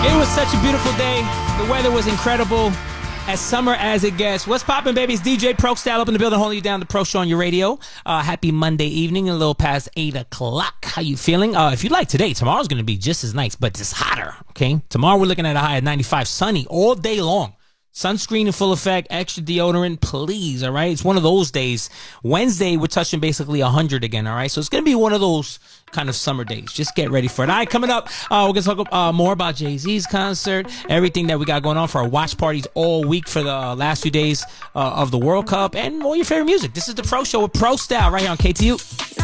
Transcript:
It was such a beautiful day. The weather was incredible. As summer as it gets. What's poppin', baby? It's DJ Pro Style up in the building, holding you down the Pro Show on your radio. Happy Monday evening, a little past 8 o'clock. How you feeling? If you like today, tomorrow's going to be just as nice, but just hotter, okay? Tomorrow we're looking at a high of 95, sunny all day long. Sunscreen in full effect, extra deodorant, please, all right? It's one of those days. Wednesday, we're touching basically 100 again, all right? So it's going to be one of those kind of summer days. Just get ready for it. All right, coming up, we're going to talk more about Jay-Z's concert, everything that we got going on for our watch parties all week for the last few days of the World Cup, and all your favorite music. This is the Pro Show with Pro Style right here on KTU.